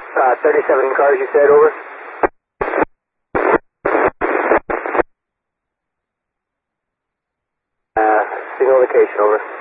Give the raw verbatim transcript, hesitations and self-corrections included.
Uh, thirty-seven cars, you said, over? Uh, single location, over.